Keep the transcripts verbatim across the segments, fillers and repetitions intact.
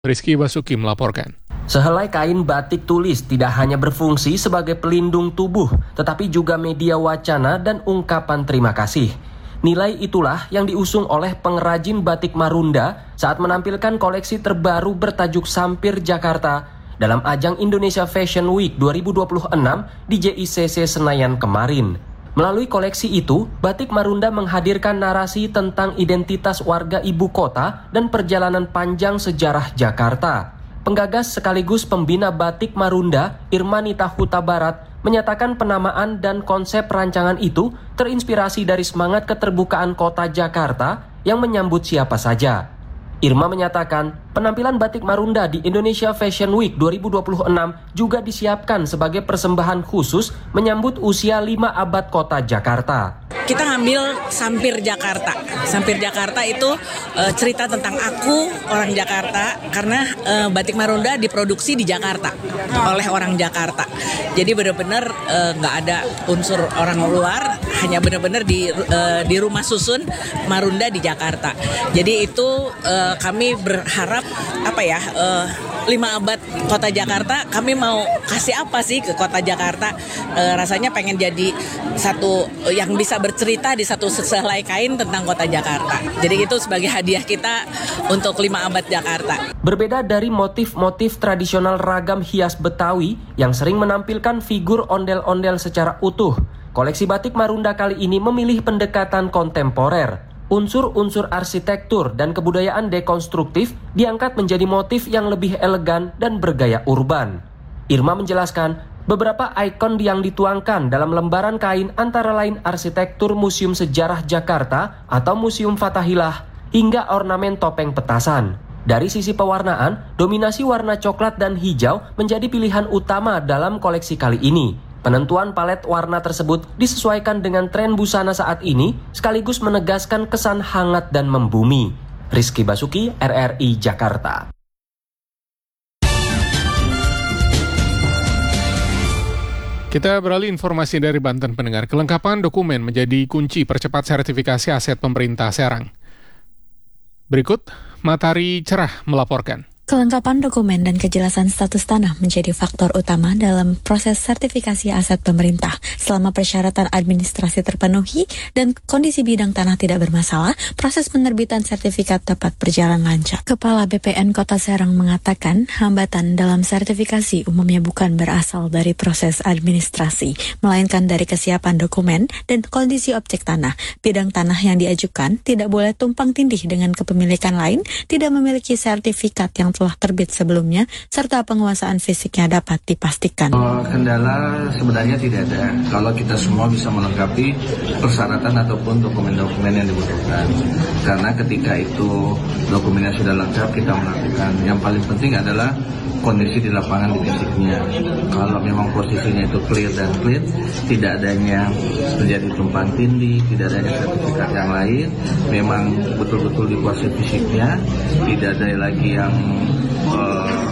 Rizky Basuki melaporkan. Sehelai kain batik tulis tidak hanya berfungsi sebagai pelindung tubuh, tetapi juga media wacana dan ungkapan terima kasih. Nilai itulah yang diusung oleh pengrajin batik Marunda saat menampilkan koleksi terbaru bertajuk Sampir Jakarta dalam ajang Indonesia Fashion Week dua ribu dua puluh enam di J I C C Senayan kemarin. Melalui koleksi itu, Batik Marunda menghadirkan narasi tentang identitas warga ibu kota dan perjalanan panjang sejarah Jakarta. Penggagas sekaligus pembina Batik Marunda, Irmanita Huta Barat, menyatakan penamaan dan konsep rancangan itu terinspirasi dari semangat keterbukaan kota Jakarta yang menyambut siapa saja. Irma menyatakan, penampilan Batik Marunda di Indonesia Fashion Week dua ribu dua puluh enam juga disiapkan sebagai persembahan khusus menyambut usia lima abad kota Jakarta. Kita ngambil Sampir Jakarta. Sampir Jakarta itu e, cerita tentang aku, orang Jakarta, karena e, Batik Marunda diproduksi di Jakarta oleh orang Jakarta. Jadi benar-benar nggak e, ada unsur orang luar, hanya benar-benar di e, di rumah susun Marunda di Jakarta. Jadi itu e, kami berharap apa ya e, lima abad kota Jakarta, kami mau kasih apa sih ke kota Jakarta? E, rasanya pengen jadi satu yang bisa bercerita di satu sehelai kain tentang kota Jakarta. Jadi itu sebagai hadiah kita untuk lima abad Jakarta. Berbeda dari motif-motif tradisional ragam hias Betawi yang sering menampilkan figur ondel-ondel secara utuh, koleksi Batik Marunda kali ini memilih pendekatan kontemporer. Unsur-unsur arsitektur dan kebudayaan dekonstruktif diangkat menjadi motif yang lebih elegan dan bergaya urban. Irma menjelaskan, beberapa ikon yang dituangkan dalam lembaran kain antara lain arsitektur Museum Sejarah Jakarta atau Museum Fathahilah hingga ornamen topeng petasan. Dari sisi pewarnaan, dominasi warna coklat dan hijau menjadi pilihan utama dalam koleksi kali ini. Penentuan palet warna tersebut disesuaikan dengan tren busana saat ini, sekaligus menegaskan kesan hangat dan membumi. Rizky Basuki, R R I Jakarta. Kita beralih informasi dari Banten pendengar. Kelengkapan dokumen menjadi kunci percepat sertifikasi aset pemerintah Serang. Berikut, Matahari Cerah melaporkan. Kelengkapan dokumen dan kejelasan status tanah menjadi faktor utama dalam proses sertifikasi aset pemerintah. Selama persyaratan administrasi terpenuhi dan kondisi bidang tanah tidak bermasalah, proses penerbitan sertifikat dapat berjalan lancar. Kepala B P N Kota Serang mengatakan, hambatan dalam sertifikasi umumnya bukan berasal dari proses administrasi, melainkan dari kesiapan dokumen dan kondisi objek tanah. Bidang tanah yang diajukan tidak boleh tumpang tindih dengan kepemilikan lain, tidak memiliki sertifikat yang telah terbit sebelumnya, serta penguasaan fisiknya dapat dipastikan. Kendala sebenarnya tidak ada kalau kita semua bisa melengkapi persyaratan ataupun dokumen-dokumen yang dibutuhkan. Karena ketika itu dokumennya sudah lengkap, kita melakukan. Yang paling penting adalah kondisi di lapangan di fisiknya. Kalau memang posisinya itu clear dan clean, tidak adanya terjadi tumpang tindih, tidak adanya sertifikat yang lain, memang betul-betul dikuasai fisiknya, tidak ada lagi yang uh,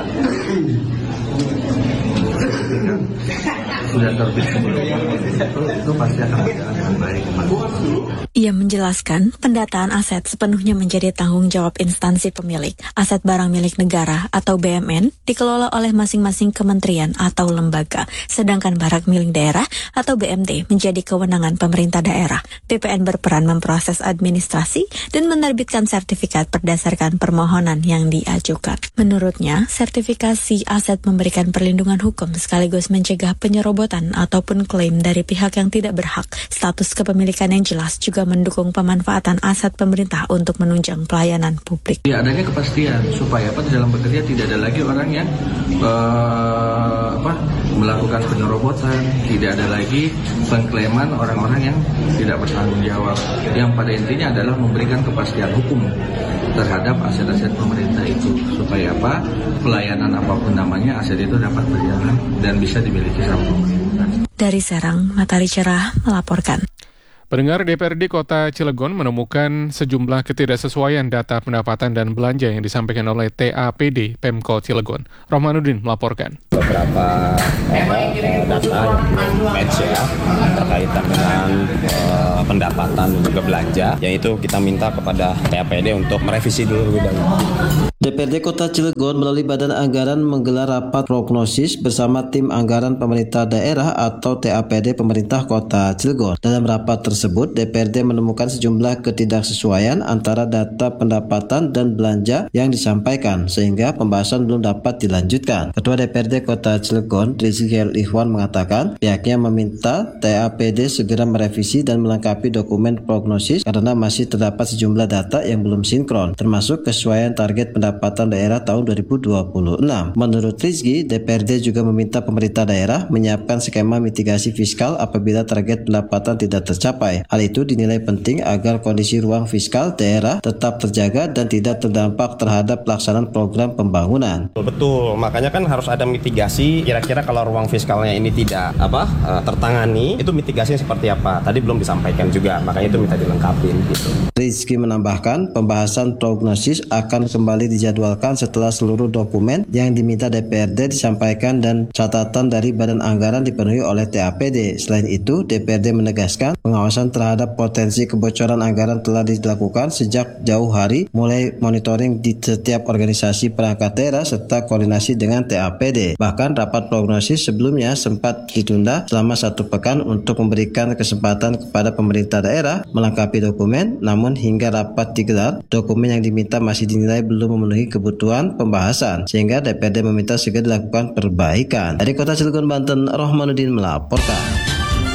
sertifikat sudah terbit sebelumnya, itu, itu pasti akan berjalan dengan baik. Ia menjelaskan, pendataan aset sepenuhnya menjadi tanggung jawab instansi pemilik. Aset barang milik negara atau B M N dikelola oleh masing-masing kementerian atau lembaga, sedangkan barang milik daerah atau B M T menjadi kewenangan pemerintah daerah. B P N berperan memproses administrasi dan menerbitkan sertifikat berdasarkan permohonan yang diajukan. Menurutnya, sertifikasi aset memberikan perlindungan hukum sekaligus mencegah penyerobotan ataupun klaim dari pihak yang tidak berhak. Status kepemilikan yang jelas juga mendukung pemanfaatan aset pemerintah untuk menunjang pelayanan publik. Ya, adanya kepastian supaya apa di dalam bekerja tidak ada lagi orang yang uh, apa melakukan penyerobotan, tidak ada lagi pengklaiman orang-orang yang tidak bertanggung jawab. Yang pada intinya adalah memberikan kepastian hukum terhadap aset-aset pemerintah itu supaya apa pelayanan apapun namanya aset itu dapat berjalan dan bisa dimiliki sama pemerintah. Dari Serang, Matahari Cerah melaporkan. Pendengar, D P R D Kota Cilegon menemukan sejumlah ketidaksesuaian data pendapatan dan belanja yang disampaikan oleh T A P D Pemko Cilegon. Rohmanuddin melaporkan. Beberapa apa, data yang match ya terkaitan dengan uh, pendapatan dan juga belanja, yang itu kita minta kepada T A P D untuk merevisi dulu lebih dahulu. D P R D Kota Cilegon melalui Badan Anggaran menggelar rapat prognosis bersama tim anggaran pemerintah daerah atau T A P D pemerintah Kota Cilegon. Dalam rapat tersebut, D P R D menemukan sejumlah ketidaksesuaian antara data pendapatan dan belanja yang disampaikan, sehingga pembahasan belum dapat dilanjutkan. Ketua D P R D Kota Cilegon, Rizky Ikhwan mengatakan pihaknya meminta T A P D segera merevisi dan melengkapi dokumen prognosis karena masih terdapat sejumlah data yang belum sinkron, termasuk kesesuaian target pendapatan daerah tahun dua ribu dua puluh enam. Menurut Rizky, D P R D juga meminta pemerintah daerah menyiapkan skema mitigasi fiskal apabila target pendapatan tidak tercapai. Hal itu dinilai penting agar kondisi ruang fiskal daerah tetap terjaga dan tidak terdampak terhadap pelaksanaan program pembangunan. Betul, makanya kan harus ada mitigasi. Kira-kira kalau ruang fiskalnya ini tidak apa uh, tertangani, itu mitigasinya seperti apa? Tadi belum disampaikan juga, makanya itu minta dilengkapin gitu. Rizky menambahkan pembahasan prognosis akan kembali dijadwalkan setelah seluruh dokumen yang diminta D P R D disampaikan dan catatan dari Badan Anggaran dipenuhi oleh T A P D. Selain itu, D P R D menegaskan pengawasan terhadap potensi kebocoran anggaran telah dilakukan sejak jauh hari, mulai monitoring di setiap organisasi perangkat daerah serta koordinasi dengan T A P D. Bahkan rapat prognosis sebelumnya sempat ditunda selama satu pekan untuk memberikan kesempatan kepada pemerintah daerah melengkapi dokumen, namun hingga rapat digelar, dokumen yang diminta masih dinilai belum memenuhi kebutuhan pembahasan, sehingga D P R D meminta segera dilakukan perbaikan. Dari Kota Cilegon, Banten, Rohmanuddin melaporkan.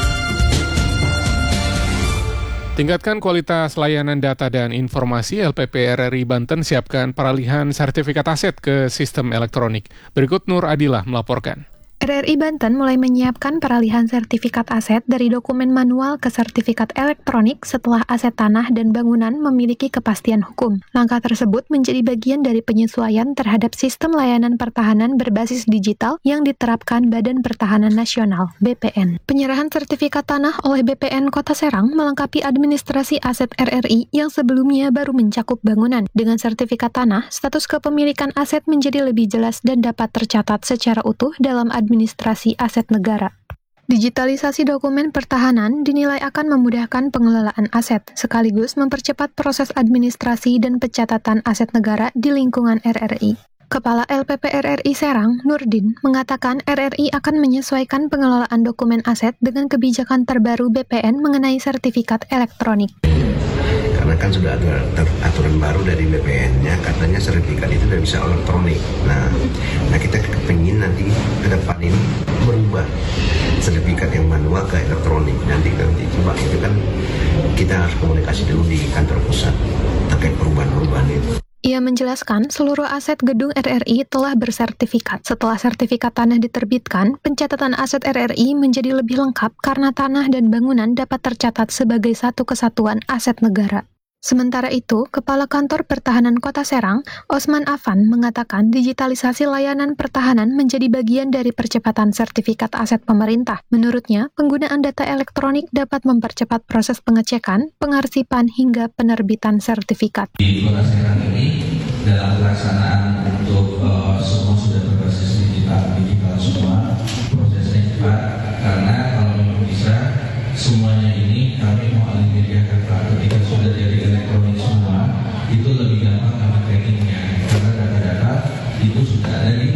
Tingkatkan kualitas layanan data dan informasi. L P P R R I Banten siapkan peralihan sertifikat aset ke sistem elektronik. Berikut Nur Adilah melaporkan. R R I Banten mulai menyiapkan peralihan sertifikat aset dari dokumen manual ke sertifikat elektronik setelah aset tanah dan bangunan memiliki kepastian hukum. Langkah tersebut menjadi bagian dari penyesuaian terhadap sistem layanan pertahanan berbasis digital yang diterapkan Badan Pertahanan Nasional (B P N). Penyerahan sertifikat tanah oleh B P N Kota Serang melengkapi administrasi aset R R I yang sebelumnya baru mencakup bangunan. Dengan sertifikat tanah, status kepemilikan aset menjadi lebih jelas dan dapat tercatat secara utuh dalam administrasi administrasi aset negara. Digitalisasi dokumen pertahanan dinilai akan memudahkan pengelolaan aset, sekaligus mempercepat proses administrasi dan pencatatan aset negara di lingkungan R R I. Kepala L P P R R I Serang, Nurdin, mengatakan R R I akan menyesuaikan pengelolaan dokumen aset dengan kebijakan terbaru B P N mengenai sertifikat elektronik. Karena kan sudah ada aturan baru dari B P N-nya, katanya sertifikat itu sudah bisa elektronik. Nah, nah kita kepingin nanti ke depan ini merubah sertifikat yang manual ke elektronik. Nanti nanti coba itu kan kita harus komunikasi dulu di kantor pusat terkait perubahan-perubahan itu. Ia menjelaskan seluruh aset gedung R R I telah bersertifikat. Setelah sertifikat tanah diterbitkan, pencatatan aset R R I menjadi lebih lengkap karena tanah dan bangunan dapat tercatat sebagai satu kesatuan aset negara. Sementara itu, Kepala Kantor Pertahanan Kota Serang, Osman Afan, mengatakan digitalisasi layanan pertahanan menjadi bagian dari percepatan sertifikat aset pemerintah. Menurutnya, penggunaan data elektronik dapat mempercepat proses pengecekan, pengarsipan, hingga penerbitan sertifikat. Di Kota Serang ini, dalam pelaksanaan untuk uh, semua sudah berbasis digital, digital semua, prosesnya cepat, karena kalau memang bisa, semuanya ini kami mau alih media ketika sudah jadi elektronik semua, itu lebih gampang karena trackingnya, karena data-data itu sudah ada di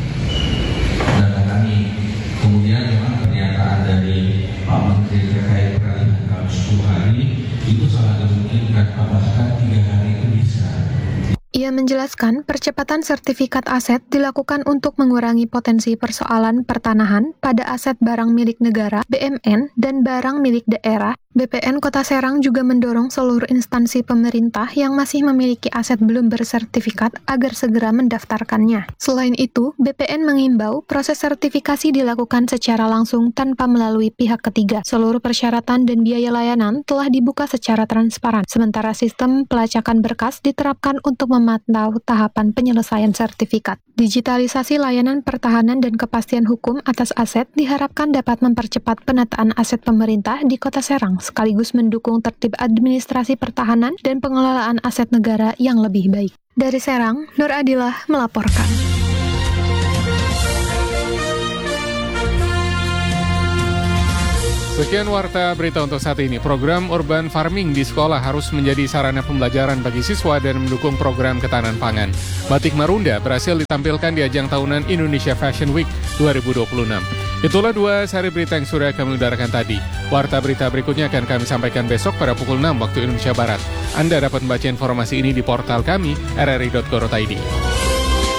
data kami. Kemudian memang pernyataan dari Pak Menteri terkait peralihan dalam sepuluh hari itu sangat dimungkinkan, apakah tiga hari itu bisa. Ia menjelaskan percepatan sertifikat aset dilakukan untuk mengurangi potensi persoalan pertanahan pada aset barang milik negara, B M N, dan barang milik daerah. B P N Kota Serang juga mendorong seluruh instansi pemerintah yang masih memiliki aset belum bersertifikat agar segera mendaftarkannya. Selain itu, B P N mengimbau proses sertifikasi dilakukan secara langsung tanpa melalui pihak ketiga. Seluruh persyaratan dan biaya layanan telah dibuka secara transparan, sementara sistem pelacakan berkas diterapkan untuk memantau memantau tahapan penyelesaian sertifikat. Digitalisasi layanan pertahanan dan kepastian hukum atas aset diharapkan dapat mempercepat penataan aset pemerintah di Kota Serang, sekaligus mendukung tertib administrasi pertahanan dan pengelolaan aset negara yang lebih baik. Dari Serang, Nur Adilah melaporkan. Sekian warta berita untuk saat ini. Program urban farming di sekolah harus menjadi sarana pembelajaran bagi siswa dan mendukung program ketahanan pangan. Batik Marunda berhasil ditampilkan di ajang tahunan Indonesia Fashion Week dua ribu dua puluh enam. Itulah dua seri berita yang sudah kami udarakan tadi. Warta berita berikutnya akan kami sampaikan besok pada pukul enam waktu Indonesia Barat. Anda dapat membaca informasi ini di portal kami r r i dot co dot i d.